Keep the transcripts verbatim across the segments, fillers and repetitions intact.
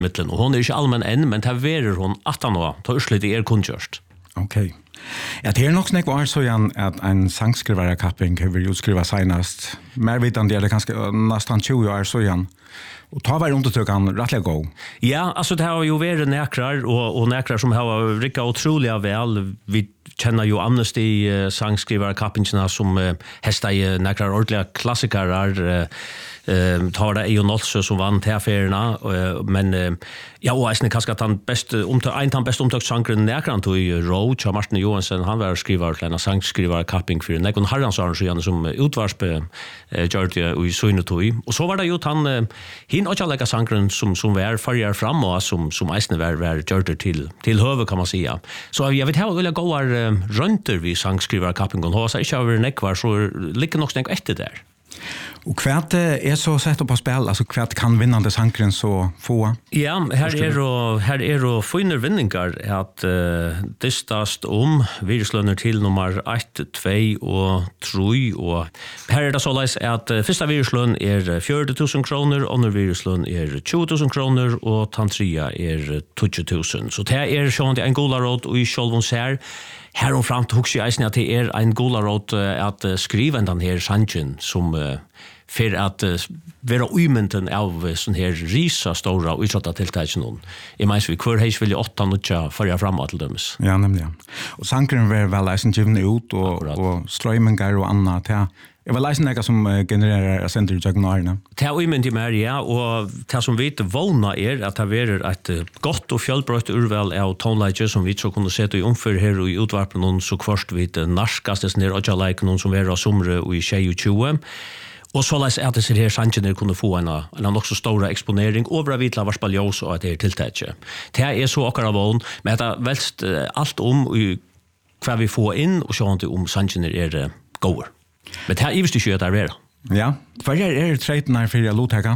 mittlen. Och hon är inte allmän än, men det verer hon attan år. Ta urslit är kungjørst. Okej. Ja, det är nog snäck var så igen att en sangskrivare kapping har vi utskriva senast. Mer vitan det är ganska nästan tjugo år så igen. Och ta var undertökan rättliga gå. Ja, alltså det har ju varit näkrar och och näkrar som har rikka otroliga väl. Vi känner ju Amnesty uh, sangskrivare kappingarna som uh, hästa i näkrar ordentliga klassiker uh, Uh, tar det Eon Olsø som vann til affärerna uh, men uh, ja, og eisne kanskje at han best omtøk, en han best omtøkt sangren nekran til Roach og Martin Johansen, han var skriver til en sangskriver kapping for Nekon Harransaren så som utvarspe uh, gjørte i Søynetøy, og så var det jo han uh, hin og ikke sangren som, som var farger fram og som, som eisne var, var gjørte til, til høve kan man säga. Så jeg vet her vil jeg gå uh, rønter vi sangskriver kapping og så ikke over nekvar så ligger nok snakk etter der. Och kvärt är så sett på spel, alltså kvärt kan vinnande sankren så få. Ja, här är och här är och finner vinningar att uh, distast om viruslöner till nummer ett, två och tre och här är det så läs att uh, första viruslön är fyrtio tusen kronor, andra viruslön är tjugo tusen kronor och tantria är tjugo tusen. Så det är sånt en golarot och i självon ser här och fram till huxi eisen att det är en golarot uh, att uh, skriva den här sanchen som uh, för att uh, vara umynten av sån här risa stora och utsatta tilltagen. I minns vi kvar hejs vill åtta nutja förra framåt till döms. Ja, nämligen. Och sankren var väl eisen given ut och, och strömmingar och annat. Ja. Jag var läsen något som genererar center i Jagnarna. Det är umynt i mer, ja. Och det som vi våna är att det är ett gott och fjällbrött urval av tonläge som vi så kunde sätta i omför här i utvarpen någon så kvarst vid narskastes ner och like någon som var somre och i tjugo. Och så läs att det här sanchen kunde få en en också stora exponering över vitla var spaljos och att det är tilltäcke. Det är så akkurat vån men det välst allt om i kvar vi får in och så inte om sanchen är går. Men det här är ju det där. Ja, för är är tretten för jag låta.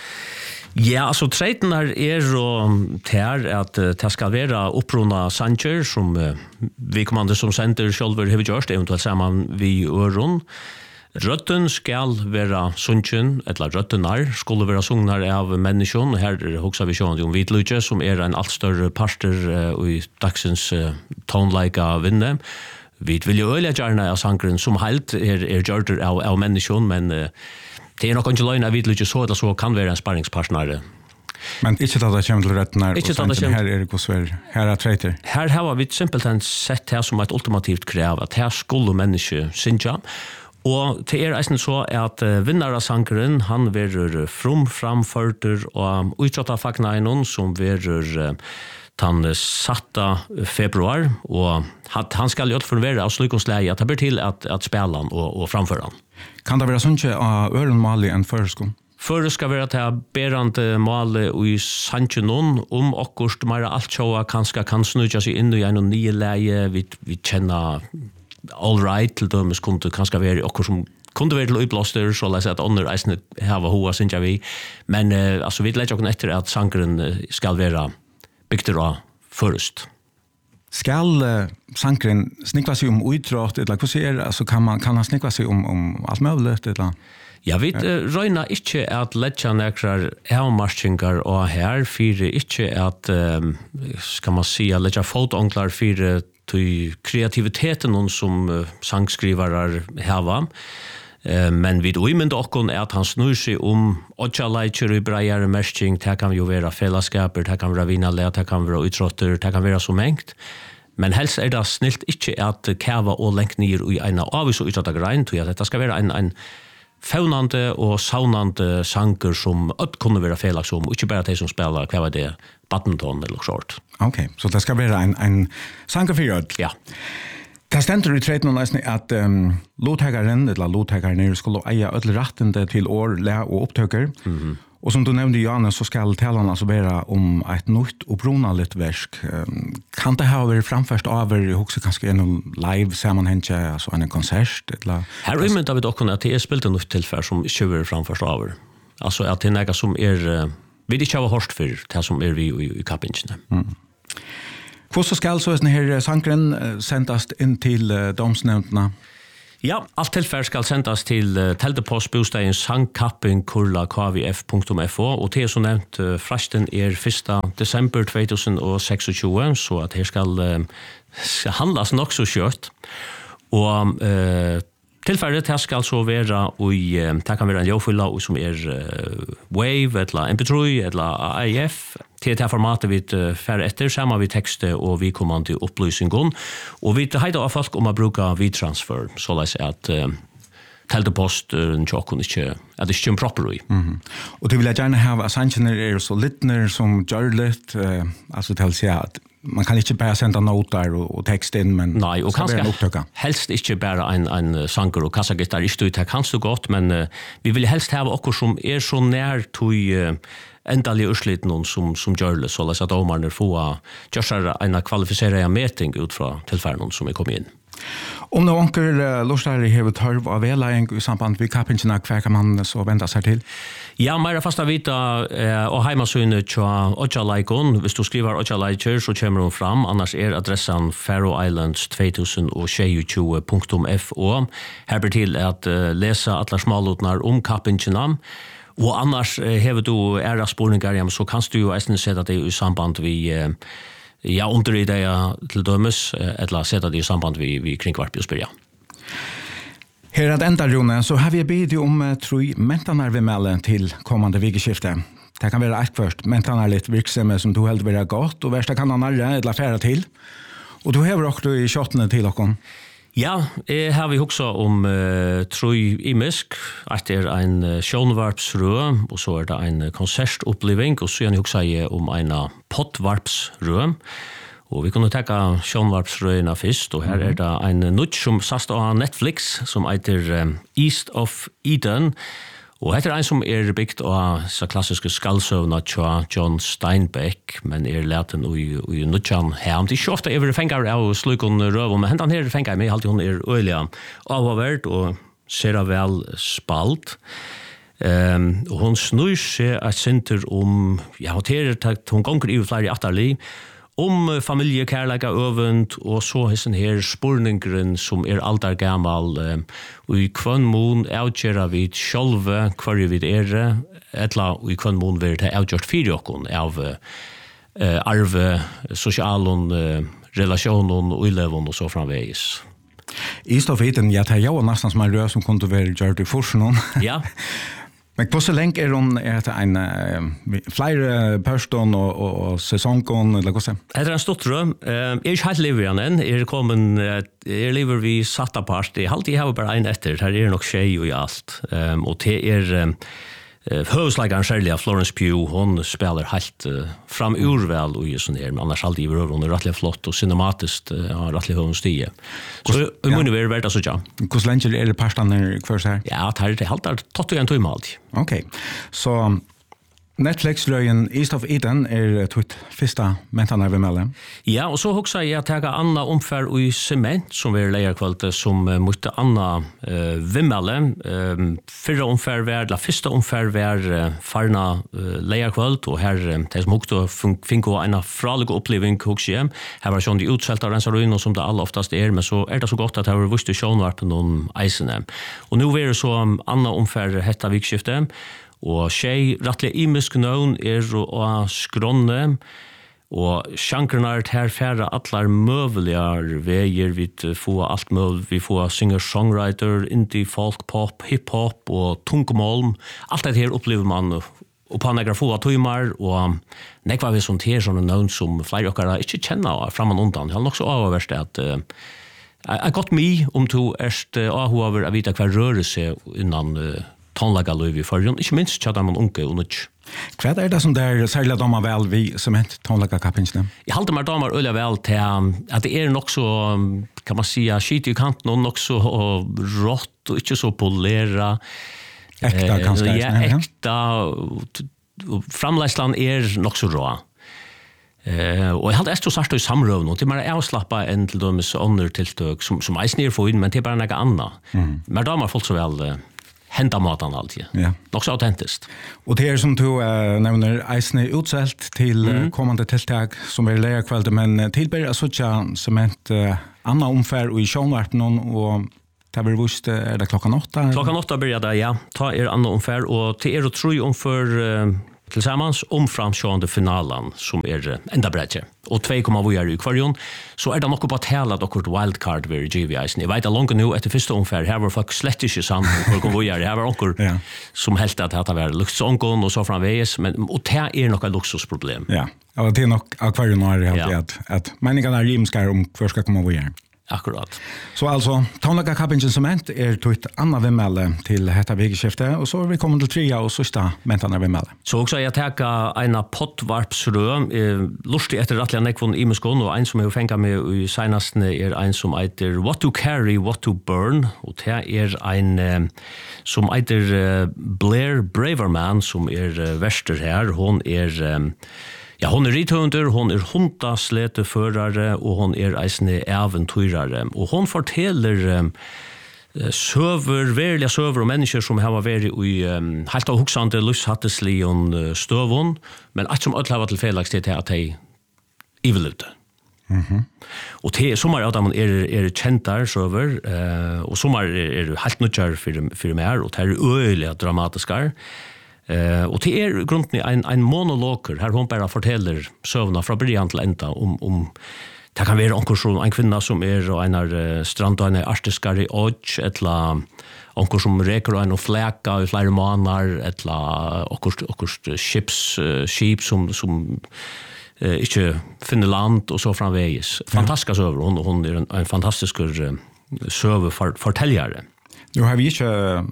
Ja, alltså tretten är och tär att det ska vara upprona sancher som vi kommande som center själva har gjort eventuellt samman vi öron. Rötten skal vera sunchen, eller röttenar skulle vera sungnar av människan. Här hoxar vi sjön om Vitluche som är en allt större parter uh, i dagsens uh, tonlika vinne. Vi vill ju öliga gärna av sangren som helt är, är gjörter av, av människan, men uh, det är nog inte lögn av Vitluche så eller så kan vara en sparringspartner. Men inte att det kommer till rättnar och sen kommer... här är det kosver, här är trejter. Här har vi simpelt sett det som ett ultimativt krav att här skulle människa synja. Og det er eisen så at uh, vinnare sangeren, han verur from framførter og utsatta fagnainen som verur uh, den satta februar og hat, han skal jo for være av slukonsleie at det blir til at, at spela han og, og framføre han. Kan det være sånn ikke av ørenmalig enn føreskånd? Før skal være til berande male i sanchenon om okkurst mer alt sjåa kanskje kan snudja seg inn i en nye leie, vi, vi kjenner all right till dömes kunde kanske vara också som kunde vara till uppblåster så läs att under eisen hava hoa synja vi men uh, alltså vi lägger också efter att sangren uh, ska vara bygdra först. Skall uh, sangren snickla sig om utdrag eller hur ser alltså kan man kan han snickla sig om om allt möjligt eller Ja, vi uh, røyna ikke at letja nekrar avmarskingar og her, fyrir ikke at, um, skal man si, letja fotonglar fyrir til kreativiteten som uh, sangskrivarar hava. Uh, men vid uimend okkon er at han snur seg om åtja leitjer i breiare mersking, det kan jo være fellesskaper, det kan være vinale, det kan være utrotter, det kan være så mengt. Men helst er det snilt ikke at kava og lengt nir i eina avis og utrotta grein, til at dette skal være en, en faunande og saunande sanger som öll kunne være felags om, ikke bare de som spelar, hva var det, badminton eller short. Okej, så det ska vara en, en sanger för öll? Ja. Det ständer i treten att um, låttägaren, eller låttägaren, skulle eia öll rattende till år, lä och upptöker. Mm-hmm. Och som du nämnde, Janne, så ska talan alltså vara om ett nytt och brunaligt verk. Um, kan det ha varit framförst över också kanske en live sammanhängande, alltså en konsert? Eller? Här är det vi dock att det är spelat en tillfälle som tjuver framförst över. Alltså att det är något som är, vi inte har hört för det som är vi i, i kappingen. Mm. Hur så ska så den här sankren sändas in till uh, domsnämnderna? Ja, allt tillfär ska sändas till uh, Teldepostbostaden sangkapping kurla k v f punkt f o och det som nämnt uh, frasten är första december tjugohundratjugosju så att det ska uh, handlas nog så kött. Och uh, tillfället här ska alltså vara i uh, det kan vara en jofylla som är uh, Wave eller M P tre eller A I F. Till det formatet vi uh, fär efter samma vi text och vi kommer till upplysningen och vi heter av folk om att bruka WeTransfer så läs att uh, Teldepost en chock och inte att det är en proper. Mhm. Och det vill jag gärna ha assangener är så litner som görligt uh, alltså till sig att man kan inte bara sända noter och, och text in men nej och kanske helst inte bara en en sanger och kassagitarrist det kan så gott men uh, vi vill helst ha också som är så när till uh, endelig ursliten någon som som gör det så att domarna får göra en kvalificerad meeting ut från tillfällen som är kommit in. Om någon onkel uh, lustar i hevet halv av välang i samband med kapinchen kvar kan man så vända sig till. Ja, mer fasta vita eh, och hemmasynne tja Ochalaikon, hvis du skriver Ochalaiker så kommer hon fram, annars är adressen Faroe Islands tjugotjugo punkt f o. Här blir till att uh, läsa alla smalotnar om kapinchen. Och annars eh, hever du era spårningar så kan du ju ästen sätta det i samband vi eh, ja under i det till dömes eller sätta det i samband vi vi kringvarp och spela. Här att ända Rune så har vi bidit om uh, tror mentanar vi mellan till kommande vikeskifte. Det kan vara ett först mentanar lite virksomhet som du helt vara gott och värsta kan han alla eller färra till. Och du har också i chatten till och Ja, jeg har vi också om uh, Trøy Imisk, at det er en uh, sjånvarpsrø, og så er det en konsertoppliving, og så er det også om en pottvarpsrø. Og vi kunne tenke sjånvarpsrøyene først, og her er det en nutt som sast av Netflix, som heter um, East of Eden, og heter en som er byggt av så klassiske skallsøvna tja John Steinbeck, men er leten i, i nuttjan her. Det er ikke ofte jeg fengar av slukon røv, men hentan her fengar meg, alltid hun er øyelig avhåverd og ser vel spalt. Um, og hun snur seg et sinter om, ja, hun gonger i flere atterlig, om familie, kærleika, øvent, og så er sånn her spurningren som er aldar gammal, og i kvann mån avgjera vi sjolve hver vi er, etla og i kvann mån vi er avgjort fyrir okkon av uh, arve, sosialen, uh, relasjonen, uilevon og så framvegis. East of Eden, ja, det er jo nesten som en rød som kunne være gjort i forsen. Ja. Men på så länge är hon är det en uh, flera person och och, och säsongen eller vad säger? Det är en stort rum. Eh är inte helt lever igen än. Är kommer är lever vi satt apart. Det alltid har bara en efter. Här är nog tjej och allt. Ehm och det är Uh, Hövsläggaren Shirley Florence Pugh, hon spelar helt uh, fram urväl och sån här, men annars alltid över hon är rättligt flott och cinematiskt uh, har rättligt hög stige. Så det måste vara värt att så ja. Hur länge är det pastan kvar så här? Ja, det är det helt tretton timmar alltid. Okej. Så Netflix-røyen East of Eden er tvitt fyrsta mentanar vi mellan. Ja, og så hoksa jeg at jeg anna omfær i sement som vi er leierkvalde som uh, måtte anna uh, vimmelle. Um, fyrra omfær var, eller fyrsta omfær var uh, farna uh, leierkvalde, og her um, de som hokta finko en fralig oppleving hoksa jeg. Her var sånn de utselta rensarøyene som det alle oftast er, men så er det så godt at jeg var vust i sjånvarpen om eisene. Og nå er det så um, anna omfær hetta vikskiftet, og tjej rattliga imisk nøvn er å skronne, og sjankerna er her færre atlar møveligar veier, vi får alt møv, vi får singer-songwriter, indie, folk, pop, hip-hop og tungmål. Alt det her opplever man og på negra få tøymar, og nekva vi sånt her sånne nøvn som flere okkara ikke kjenner framan undan. Jeg har nok så avhverst at uh, jeg har gått mye om to erst uh, avhver å vite hva rører seg innan uh, tonlaga løyvi i forrjun, ikke minst tjata man unge og nudj. Hva er det som der særlig damer vel vi sement tonlaga kappinsene? Jeg halte meg damer øyla vel til at det er nok så, kan man si, skit i kanten og nok så rått og ikke så polera. Ekta kanskje? Ja, ekta. Framleisland er nok så rå. Uh, og jeg hadde etter sagt i samrøvn, og til meg er avslappa en til dømes ånder tiltøk som, som eisen er for inn, men til bare noe annet. Mm. Men damer folk så vel uh, henta maten alltid. Ja. Nok så autentiskt. Og det er som du uh, nevner, eisen er utselt til mm. uh, kommende tiltak som er leierkvalde, men uh, tilber er sånn sement uh, anna omfær og i sjånvarpen og Det blir vust, är det klockan åtta? Klockan åtta börjar det, ja. Ta er andra omfär och till er och tror om för uh, tillsammans om framstående finalen som är uh, enda bredje. Och två kommer vi göra i kvarjon. Så är det nog på att hela dockort wildcard vid G V I. Ni vet att långt nu efter första omfär här var folk slett inte sant för kommer vi göra. Här var onkel ja. Som helt att det var luxonkon och så framvägs men och det är nog ett luxusproblem. Ja. Ja, det är nog akvarium har det ja. att att meningen är rimskar om för ska komma vi göra. Akkurat. Så alltså, Tonlaga Kappingen som ent er to ett annan vemmelle till detta vegeskifte, och så är vi kommit till trea och sista mentarna vemmelle. Så också jag täcka ena pottvarpsrö, eh, lustig efter att jag nekvon i muskon, och en som jag fänga med i senaste är en som heter What to Carry, What to Burn, och det är en eh, som heter eh, Blair Braverman som är eh, värster här, hon är eh, Ja, hon är rithundur, hon är hundasleteförare och hon är eisne äventyrare. Och hon fortäller um, söver, verliga söver och människor som har varit i um, helt av huxande lusthattesli och uh, stövon, men att som öll har till felaktighet är att de är ivelute. Mm-hmm. Och det sommar av dem är är käntar söver uh, och sommar är, är helt nutjar för för mer och det är öliga dramatiska. Uh, og det er grunden en, en monologer her hon bare forteller søvna fra början til enda om, om det kan være onker som en kvinna som er og en er uh, strand og en er artiskar i odds eller onker som reker og en og fleka i flere måneder eller onker skips uh, skip som, som uh, ikke finner land og så framveges. Fantastiska søver, hon, hon er en, en fantastisk uh, søve for, forteljare. Nu har vi ikke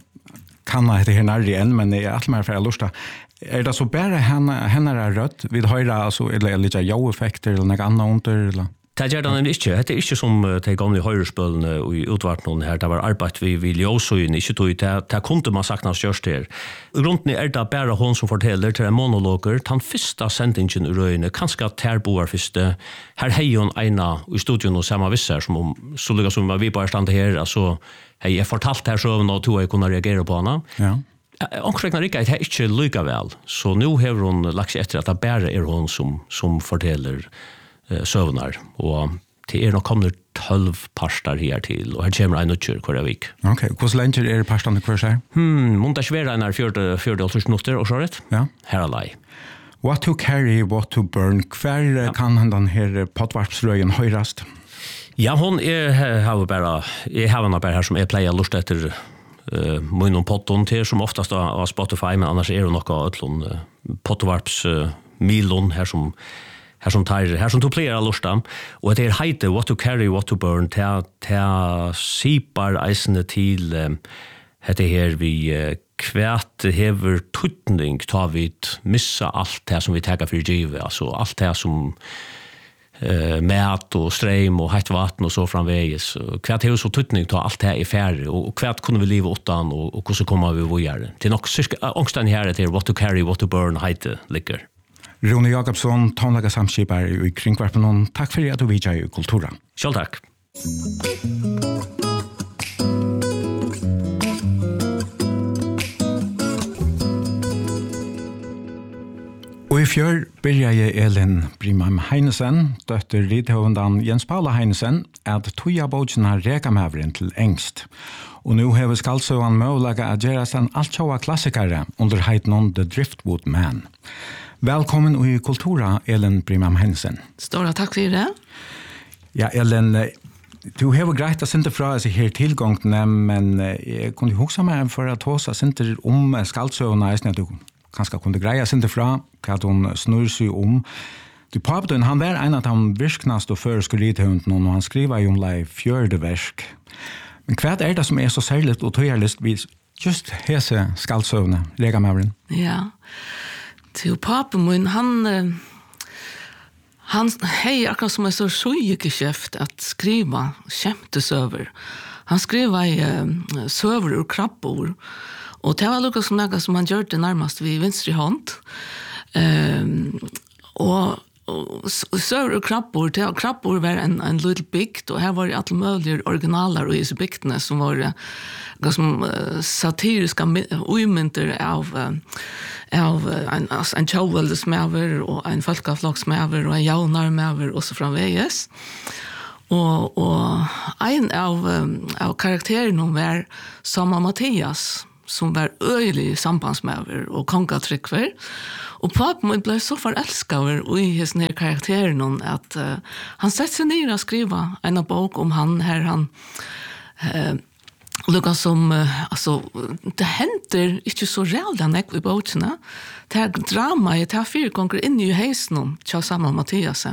kan det här närre än men det är allt mer för att lusta. Är det så bara henne henne är rött vid höra alltså eller lite ja-effekter eller något annat under eller? Det gjør den ikke. Det er ikke som de gamle høyrespølene i utvartene her. Det var arbeid vi vil ljøsøyne, ikke tog. Det, det kunne man sagt når størst her. Grunden er det bare hun som forteller til en monologer. Den første sendingen i røyene, kanskje terboer første. Her hei hun ena i studion og samme visser, som om, så lykkes som vi bare stande her, altså, hei, jeg fortalte her søvn og tog jeg kunne reagere på henne. Ja. Omkring ikke, det er ikke lykke vel. Så nå har hun lagt seg etter at det bare er hun som, som forteller søvnar, og det er nok kommet tolv parstar her til, og her kommer en utgjør hver vik. Ok, hvordan lenge er parstene hver seg? Hmm, må det ikke være en her fjorte minutter, og så rett? Ja. Her er lei. What to carry, what to burn, hver ja. Kan den her pottvarpsrøyen høyrast? Ja, hon er, har bare, jeg har henne bare her som jeg pleier lust etter uh, munnen potton til, som oftast av Spotify, men annars er det nok av øtlån uh, pottvarpsmilon uh, her som Här som tar här som tog flera lusta och det är heite what to carry what to burn ta ta sipar isne till um, heter här vi uh, kvärt hever tutning tar vi missa allt det som vi tar för givet alltså allt det som uh, mat och ström och hett vatten och så framvägs kvärt hever så tutning tar allt det i färre och kvärt kunde vi leva åttan och och hur så kommer vi vidare till något ångstan här det what to carry what to burn heite ligger. Rune Jakobsson, tonlaga samskipare i Kringvarpen. Takk for at du vidjar i Kultura. Selv takk. Og i fjør byrja jeg Elin Brimheim Heinesen, døtter ridhøvendan Jens Paula Heinesen, at toja båtsina reka mævren til engst. Og nu hever skaldsøvan møvlaga at gjerast en altsjåa klassikare under heitnon The Driftwood Man. Velkommen i Kultura, Elin Brimheim Heinesen. Stora takk for det. Ja, Elin, du har greit å sinte fra seg her tilgångene, men jeg kunne huske meg for at hos jeg sinte om skaldsøvene, at du kanskje kunne greie sinte fra hva hun snur seg om. Du papeten, han var en av de virknast og føreske rithøvendene, og han skriver jo om lei fjørde versk. Men hva er det som er så særlig og tøyerlist vid just hese skaldsøvene, regamavren? Ja, til papen min, han... Han hej akkurat som är så sjukgeskäft att skriva skämtesöver. Han skriver i uh, söver ur krabbor. Och det var lukka som något som han gjorde det närmast vid vänster hand. Um, och, och söver ur krabbor, det var krabbor var en, en liten bygd. Och här var det alla möjliga originaler i dessa bygderna som var uh, som uh, satiriska umynter av... Uh, av en, en tjåveldesmæver og en folkefloksmæver og en jaunarmæver og så framveges. Og, og en av, av karakterene var Sama Mattias, som var øyelig sambandsmøver og kongatrykver. Og papen min ble så forelsket i denne karakteren at uh, han sette seg ned og skrive en bok om han her han uh, lukket som uh, altså, det henter ikke så reelt nek i bokene. Det er drama, det er fire ganger inn i heisen til Sama Mattias.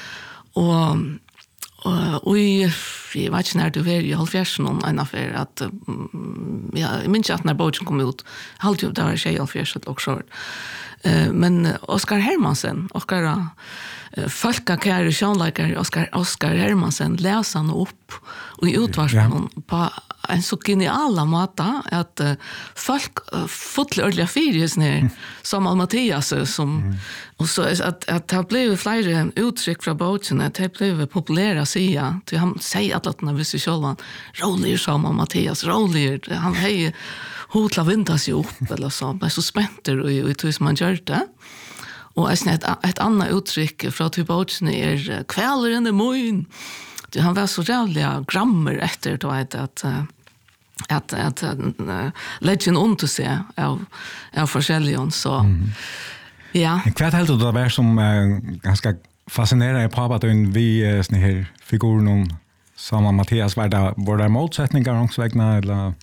Og Og i, jeg vet ikke når du var i halvfjersen om en affær, at ja, jeg minns at når bogen kom ut, halte jo det var tjej halvfjersen og så. Men Oskar Hermansen, Oskar uh, folka kære sjånleikere, Oskar, Oskar Hermansen, leser han opp i utvarsmen ja. På en så geniala måte at uh, folk uh, fotler ordentlig fyres ned, som Al-Mathias, som, mm. og så at, at det ble flere uttrykk fra bogen, at det ble populære sier, til han sier at han visste selv, han rolig som Al-Mathias, rolig, han hei hotla vinda seg opp, eller så, men så spenter og i tog som han gjør det. Og et, et annet uttrykk fra til bogen er kveler enn det moin. Han var så rævlig grammer etter då at at at at uh, legend onto seg av av forskjellige så mm. ja. Hva helt det var som uh, ganske fascinerende på at vi uh, sånne her figuren om Sama Mattias var det var det motsetninger omsvegna eller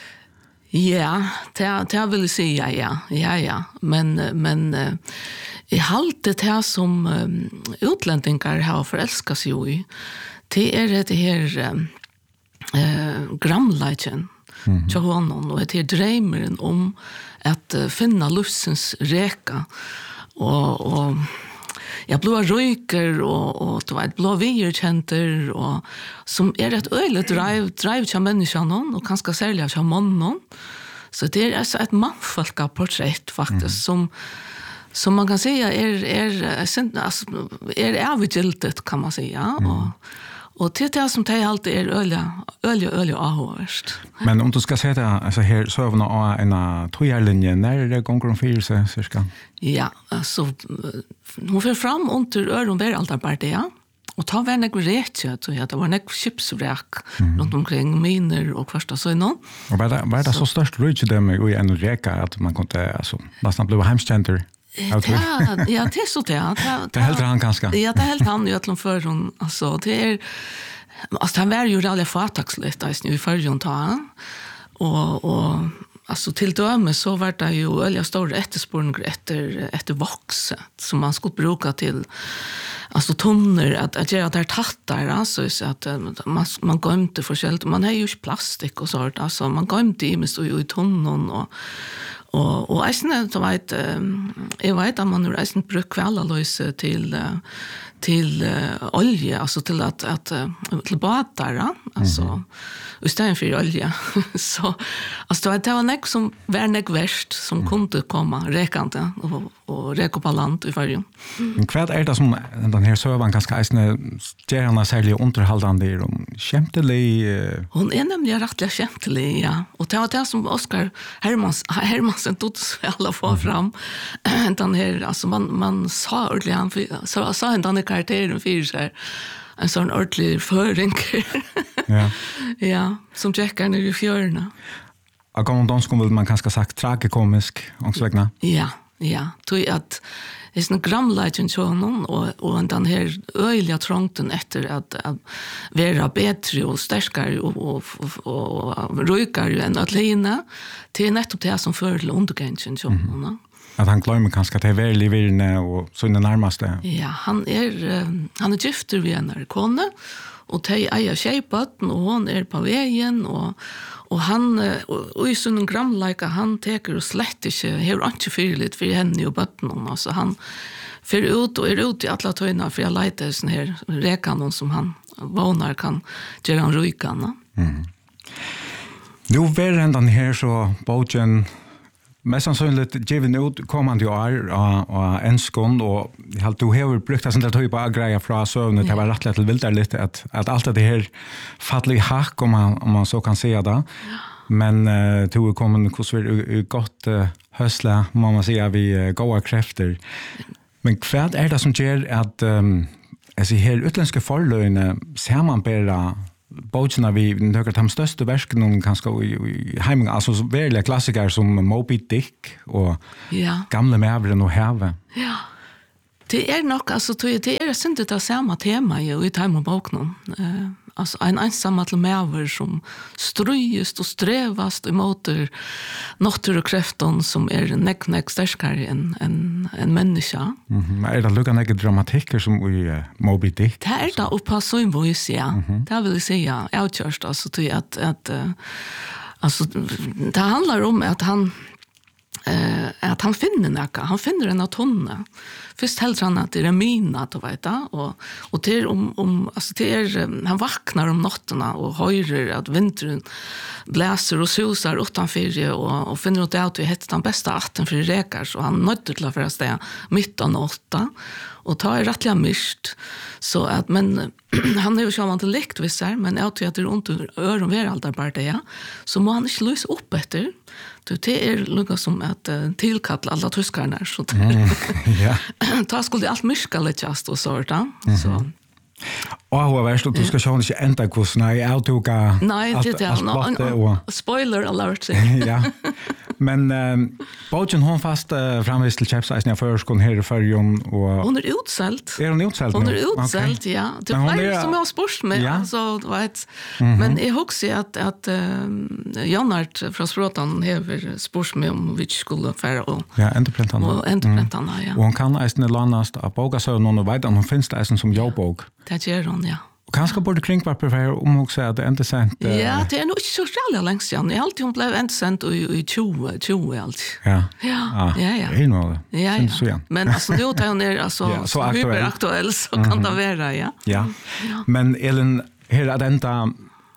ja, det det vill jag säga ja. Ja ja, men men uh, i halt det här som um, utlänningar har förälskat sig i. Det är det här eh gramleichen. Mm. Så honom och det är drömmen om att uh, finna lustens reka och och jag blåa röker och och det var ett blå vierkänter och som är ett öligt drive drive till människan och kanske sälja till mannen. Så det är alltså ett manfolka porträtt faktiskt mm. som som man kan säga är är alltså är avgiltet kan man säga mm. och och till det som det alltid är öliga öliga öliga avhörst. Men om du ska säga det alltså här så har vi en tvåjärlinje när det går om fyra så cirka. Ja, alltså hon för fram under öron där allt bara det ja. Och ta vem jag rätt så ja det var en chipsverk mm. runt omkring miner och första så någon. Och var det var det så störst rutsch dem i en reka att man kunde alltså nästan blev hemstenter. Ja, ja, det är så det. Det helt han ganska. Ja, det helt han ju att för hon alltså det är alltså han var ju rally företagsligt alltså i förrjon ta och och alltså till döme så var det ju öliga stora efterspårning efter efter vox som man skulle bruka till alltså tonner att att göra där tattar alltså så att man man går inte förskällt man har ju plastik och sånt alltså man går inte i med så i tonnon och Og, og eisne, så vet, jeg vet at man har eisne brukt kvelaløse til, til uh, olje, altså til at, at til båter, altså, mm-hmm. i stedet for olje. så, altså, det var nek som var nek verst, som mm. kunne komme rekande og, og reke på land i fargen. Men hva er det som den her søvann ganske eisne gjør han særlig underholdende om kjemtelig? Uh... Hun er nemlig rettelig kjemtelig, ja. Og det var det som Oskar Hermans, Hermans sen tog så alla få fram den här alltså man man sa ordentligt han så sa han den karaktären för sig en sån ordentlig föring. ja. Ja, som checkar ner i fjörna. Jag kommer då skulle man kanske sagt tragikomisk och så vägna. Ja, ja, tror att det är en gramlegend så någon och och den här öliga trångten efter att, att vara bättre och starkare och och och, och rökare än att lina till nettopp det som för undergången så mm. Att han glömmer kanske att det är väl i virne och så innan närmaste. Ja, han är han är gifter vid en kone och de äger tjejpatten och hon är på vägen och och han och i sån gramlika han teker och slett inte har inte fyrligt för henne och botten alltså han för ut och är ut i alla töjna för jag letar sån här rekan som han vånar kan göra en rujkan. Mm. Nu var den här så bogen mest sannsynligt given ut kommande år och en skånd och halt du har brukt det sånt där typ av grejer från sövn det var rätt lätt vill där lite att att allt det här fattlig hack om man om man så kan säga det. Men uh, du kommer hur vi gott uh, hösla må man säga vi uh, goda krafter. Men vad är det som gör att um, alltså här utländska förlöjne ser man bara bøkene vi nøkker de største verskene kanskje i heimen, altså verlige klassikere som Moby Dick og ja. Gamle Mævren og Heve. Ja, det er nok, altså det er syndet av samme tema jo, i Time og Boknen. Uh, altså en ensam til Mæver som strøyest og strevast imot naturkreften som er nek nek sterskere enn en, en menneske. Mm-hmm. Er det lukket nek dramatikker som i uh, Moby Dick? Det er det oppe så en voice, ja. Mm-hmm. Det vil jeg si, ja. Jeg kjørst, altså, til at, at uh, altså, det handler om at han Eh, att han finner näka, han finner en tonne. Först helt han att det är mina då vet jag och och det är om om alltså det är han vaknar om natterna och höjer att vintern bläser och susar utanför och och finner ut att det heter den bästa atten för rekar så han nötter till för att stäga mitt och natta och tar rättliga mist så att men han är ju så man till lekt visst men jag tror att det är ont öron ver allt där bara det så må han inte lösa upp efter det är lugga som att uh, tillkalla alla tyskarna så mm, ja. Ta skulle allt myska lite just och sådär mm-hmm. så Och vad värst du ska sjå inte ända kurs nej autoga. Nej, det är spoiler alert. Ja. Men um, Bogen hon fast uh, framvis till Chefs i förskolan här i Färjön och hon är utsälld. Är hon utsälld? Hon är utsälld, okay. Ja. Det är er, som jag har spurs med ja. Så vet. Mm-hmm. Men jag husar att att uh, Janart från Språtan har spurs med om vi skulle färra och ja, entreprenörerna. Och entreprenörerna, mm. Ja. Och hon kan ästen landast av boga så någon och vet om hon finns det ästen som jobbog. Det gör hon, ja. Och kanske borde kringvarper för om också att det inte sent. Uh... Ja, det är nog inte så jävla länge sedan. Jag alltid hon blev inte sent i tjugo, tjugo allt. Ja. Ja, ah, ja, ja. Det är nog. Ja, ja. Men alltså då tar hon ner alltså ja, så hyperaktuell så mm-hmm. kan det vara, ja. Ja. Ja. Men Ellen, här är detta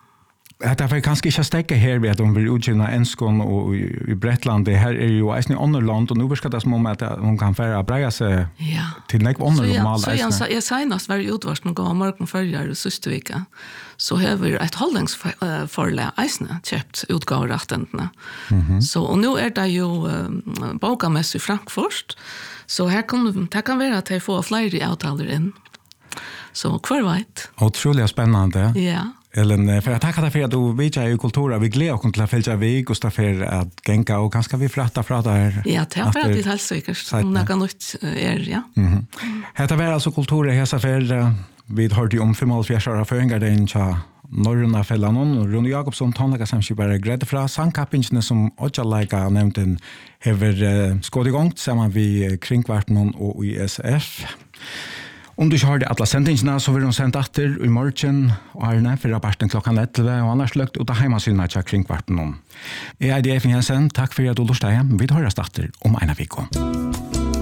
att det kanske inte stäcka här vet om vi utgivna enskon och i Bretland det här är ju äsni underland och nu ska det som om att hon kan färra breja sig ja. Till nek undernormal. Så jag så jag senast var utvars någon gång morgon förra sista vecka så har vi ett hållningsförlä äsna köpt utgåvrätterna. Mm-hmm. Så och nu är det ju uh, bokamäss i Frankfurt så här kan det kan vara att jag får fler avtaler in. Så kvar vet. Otroligt spännande. Ja. Ellen, för att tacka dig för att du vidgar i kultura. Vi gläder oss till att följa vi och stå för att gänga och kanske vi frattar från där. Ja, det är för att det är helt säkert. Om det kan ut er, ja. Mm-hmm. Detta var alltså kultura i hela för vi hörde ju om femhundrafjärde föringar den tja Norruna Fellanon och Rune Jakobsson tonlaga samskipare grädde fra sangkappingene som Ocha-laika nevnten hever uh, skått igång sammen vi kringkvarten og I S F. Om du ikke har det alle sendingene, så vil de sende etter i morgen og Arne for rapporten klokken elleve og annars løgt ut av heimasynet til kringkvarten. Jeg er Efin Jensen, takk for at du lort deg. Vi høres etter om en av uken.